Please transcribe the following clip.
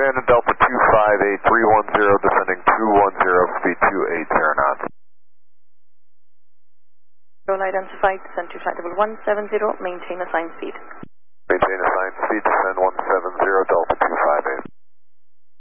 Abandon Delta 258, 310, descending 210, speed 280 knots. Control identified, descend to flight level 170, maintain assigned speed. Maintain assigned speed, descend 170, Delta 258.